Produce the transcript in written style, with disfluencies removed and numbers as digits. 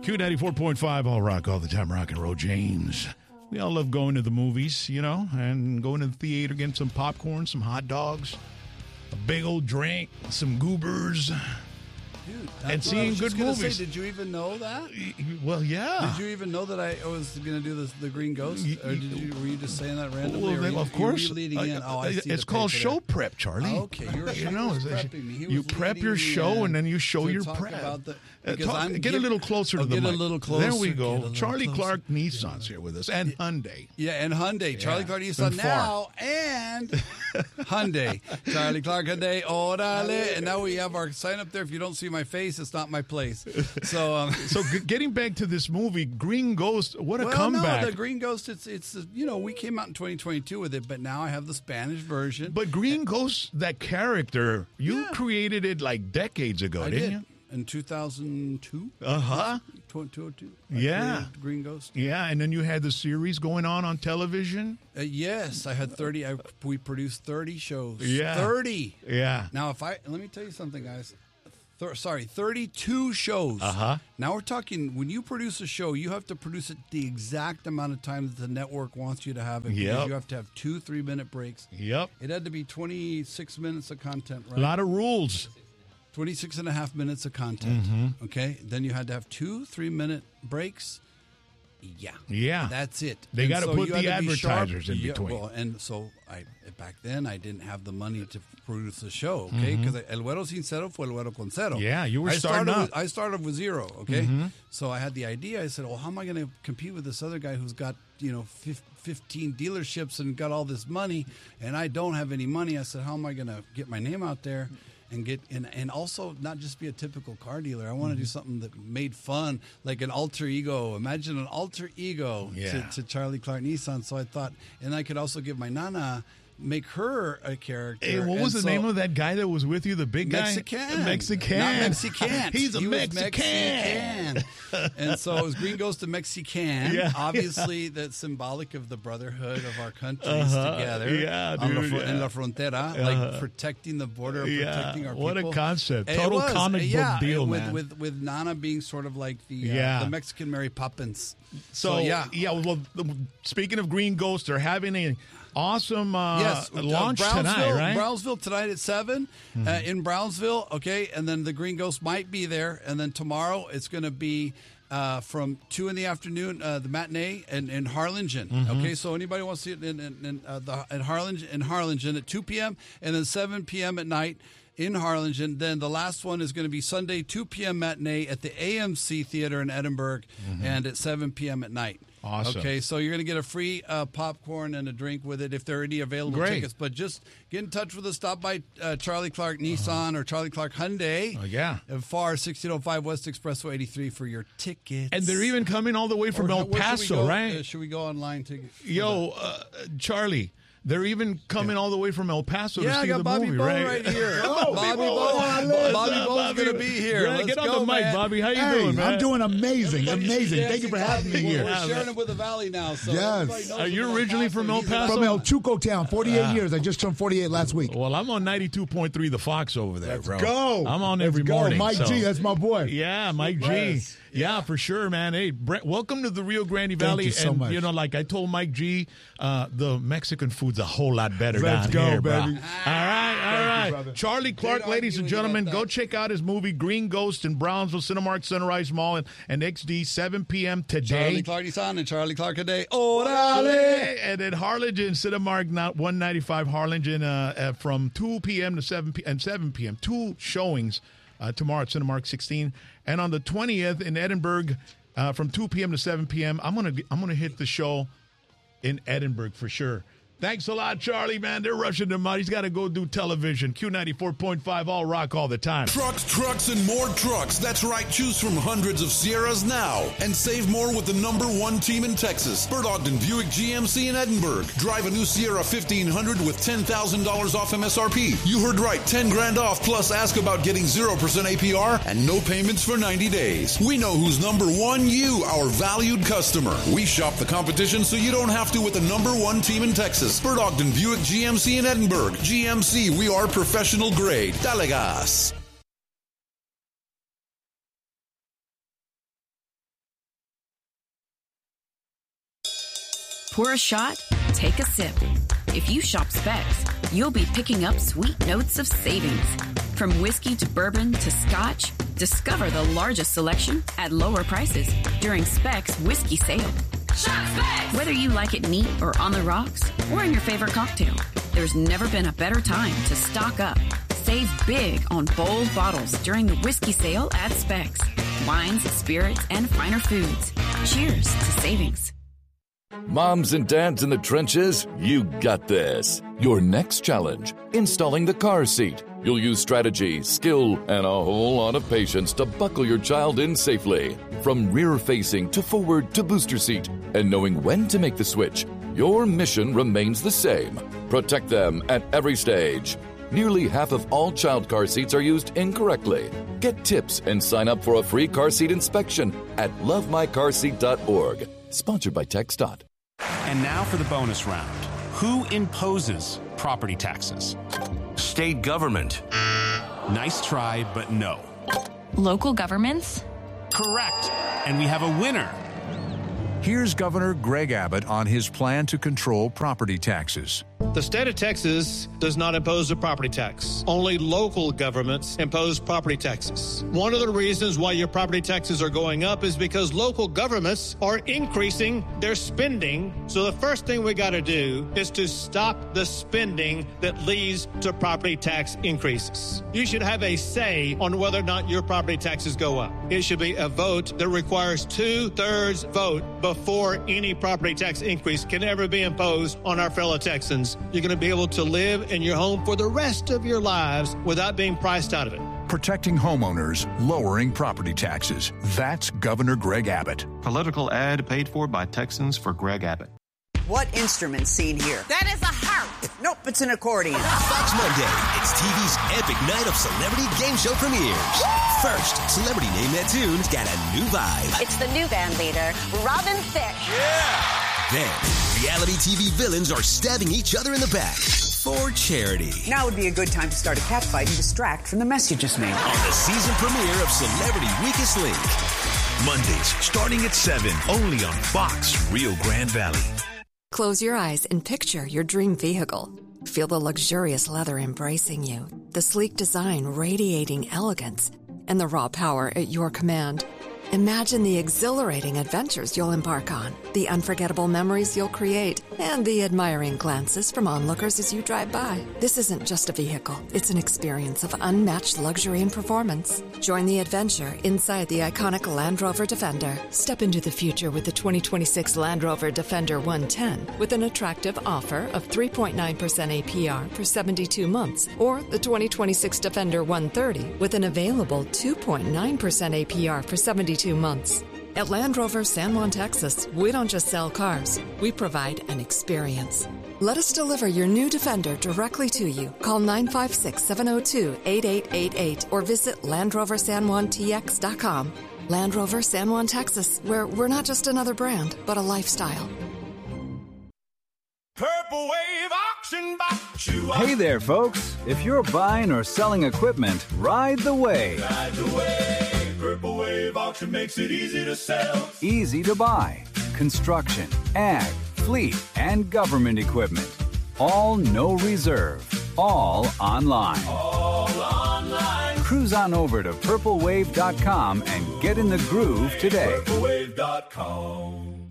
Q94.5, all rock, all the time, rock and roll, James. We all love going to the movies, you know, and going to the theater, getting some popcorn, some hot dogs, a big old drink, some goobers. Dude, and seeing good movies. Say, did you even know that? Well, yeah. Did you even know that I was going to do the Green Ghost? Or were you just saying that randomly? Well, of course. Leading in? Oh, I see it's called show prep, Charlie. Oh, okay, you prepping me. You prep your show and then you show your prep. Get a little closer to the mic. Get a little closer. There we go. Charlie Clark Nissan's here with us, and Hyundai. Yeah, and Hyundai. Yeah. Charlie Clark Nissan now, and Hyundai. Charlie Clark Hyundai, orale. And now we have our sign up there. If you don't see my face, it's not my place. So, getting back to this movie, Green Ghost. What a comeback! No, the Green Ghost. It's we came out in 2022 with it, but now I have the Spanish version. But Green Ghost, that character, you created it like decades ago, didn't you? In 2002? 2002. Yeah. Green Ghost. Yeah, and then you had the series going on television? Yes, I had 30. We produced 30 shows. Yeah. 30. Yeah. Now, let me tell you something, guys. 32 shows. Now we're talking, when you produce a show, you have to produce it the exact amount of time that the network wants you to have it. Because you have to have 2 3-minute breaks. Yep. It had to be 26 minutes of content, right? A lot of rules. 26 and a half minutes of content. Mm-hmm. Okay. Then you had to have 2 3-minute breaks. Yeah. That's it. They got to put the advertisers in between. Well, and so back then I didn't have the money to produce a show, okay? Because El Güero Sin Cero fue El Güero Con Cero. Yeah, you were starting up. I started with 0, okay? So I had the idea. I said, well, how am I going to compete with this other guy who's got, 15 dealerships and got all this money, and I don't have any money? I said, how am I going to get my name out there? And get and also not just be a typical car dealer. I want to do something that made fun, like an alter ego. Imagine an alter ego to Charlie Clark Nissan. So I thought, and I could also give my nana, make her a character. Hey, what was the name of that guy that was with you? The big guy? Mexican. Not Mexican. He's a Mexican. And so it was Green Ghost and Mexican. Yeah. Obviously, that's symbolic of the brotherhood of our countries together. Yeah, dude. In La Frontera, like protecting the border, protecting our people. What a concept. Total comic book deal, man. With Nana being sort of like the Mexican Mary Poppins. So well, speaking of Green Ghost, they're having a awesome launch tonight, right? Brownsville tonight at 7 in Brownsville, okay? And then the Green Ghost might be there. And then tomorrow it's going to be from 2 in the afternoon, the matinee in Harlingen, okay? So anybody wants to see it in Harlingen at 2 p.m. and then 7 p.m. at night in Harlingen. Then the last one is going to be Sunday, 2 p.m. matinee at the AMC Theater in Edinburgh and at 7 p.m. at night. Awesome. Okay, so you're going to get a free popcorn and a drink with it if there are any available tickets. But just get in touch with us. Stop by Charlie Clark Nissan or Charlie Clark Hyundai. FAR 1605 West Expressway 83 for your tickets. And they're even coming all the way from El Paso, right? Should we go online to Charlie. They're even coming all the way from El Paso to see the Bobby movie, Bo right? here. Bobby Bo's going to be here. Get on the mic, man. Bobby. How you doing, man? I'm doing amazing. Thank you for having me here. We're sharing it with the Valley now. So yes. Are you originally from El Paso? From El Chuco Town, 48 years. I just turned 48 last week. Well, I'm on 92.3 The Fox over there, bro. Let's go. I'm on every morning. Mike G, that's my boy. Yeah, Mike G. Yeah, for sure, man. Hey, Brett, welcome to the Rio Grande Valley. Thank you so much. Like I told Mike G, the Mexican food's a whole lot better Let's down go, here, baby. Bro. All right. You, Charlie Clark, ladies and gentlemen, go check out his movie Green Ghost in Brownsville, Cinemark, Sunrise Mall, and XD, 7 p.m. today. Charlie Clark Nissan and Charlie Clark today. Orale! And at Harlingen, Cinemark, 195 Harlingen, from 2 p.m. to 7 p.m. 2 showings tomorrow at Cinemark 16. And on the 20th in Edinburgh, from 2 p.m. to 7 p.m., I'm gonna hit the show in Edinburgh for sure. Thanks a lot, Charlie, man. They're rushing him out. He's got to go do television. Q94.5, all rock all the time. Trucks, and more trucks. That's right. Choose from hundreds of Sierras now and save more with the #1 team in Texas. Bert Ogden Buick GMC in Edinburgh. Drive a new Sierra 1500 with $10,000 off MSRP. You heard right. $10,000 off. Plus, ask about getting 0% APR and no payments for 90 days. We know who's #1. You, our valued customer. We shop the competition so you don't have to with the #1 team in Texas. Bert Ogden Buick GMC in Edinburgh. GMC, we are professional grade. Dale gas. Pour a shot, take a sip. If you shop Specs, you'll be picking up sweet notes of savings. From whiskey to bourbon to scotch, discover the largest selection at lower prices during Specs Whiskey Sale. Shop Specs! Whether you like it neat or on the rocks, or in your favorite cocktail, there's never been a better time to stock up. Save big on bold bottles during the Whiskey Sale at Specs. Wines, spirits, and finer foods. Cheers to savings. Moms and dads in the trenches, you got this. Your next challenge, installing the car seat. You'll use strategy, skill, and a whole lot of patience to buckle your child in safely. From rear-facing to forward to booster seat. And knowing when to make the switch, your mission remains the same. Protect them at every stage. Nearly half of all child car seats are used incorrectly. Get tips and sign up for a free car seat inspection at lovemycarseat.org. Sponsored by TxDOT. And now for the bonus round. Who imposes property taxes? State government. Nice try, but no. Local governments? Correct. And we have a winner. Here's Governor Greg Abbott on his plan to control property taxes. The state of Texas does not impose a property tax. Only local governments impose property taxes. One of the reasons why your property taxes are going up is because local governments are increasing their spending. So the first thing we got to do is to stop the spending that leads to property tax increases. You should have a say on whether or not your property taxes go up. It should be a vote that requires 2/3 vote before any property tax increase can ever be imposed on our fellow Texans. You're going to be able to live in your home for the rest of your lives without being priced out of it. Protecting homeowners, lowering property taxes. That's Governor Greg Abbott. Political ad paid for by Texans for Greg Abbott. What instrument seen here? That is a harp. Nope, it's an accordion. Fox Monday. It's TV's epic night of celebrity game show premieres. First, Celebrity Name That Tune's got a new vibe. It's the new band leader, Robin Thicke. Yeah! Then, reality TV villains are stabbing each other in the back for charity. Now would be a good time to start a catfight and distract from the mess you just made. On the season premiere of Celebrity Weakest Link. Mondays, starting at 7, only on Fox Rio Grande Valley. Close your eyes and picture your dream vehicle. Feel the luxurious leather embracing you, the sleek design radiating elegance, and the raw power at your command. Imagine the exhilarating adventures you'll embark on, the unforgettable memories you'll create, and the admiring glances from onlookers as you drive by. This isn't just a vehicle, it's an experience of unmatched luxury and performance. Join the adventure inside the iconic Land Rover Defender. Step into the future with the 2026 Land Rover Defender 110 with an attractive offer of 3.9% APR for 72 months, or the 2026 Defender 130 with an available 2.9% APR for 72 months. At Land Rover San Juan, Texas, we don't just sell cars, we provide an experience. Let us deliver your new Defender directly to you. Call 956-702-8888 or visit LandRoverSanJuanTX.com. Land Rover San Juan, Texas, where we're not just another brand, but a lifestyle. Purple Wave Auction Box. Hey there, folks. If you're buying or selling equipment, ride the wave. Ride the wave. Purple Wave Auction makes it easy to sell. Easy to buy. Construction, ag, fleet, and government equipment. All no reserve. All online. All online. Cruise on over to purplewave.com and get in the groove today. Purplewave.com.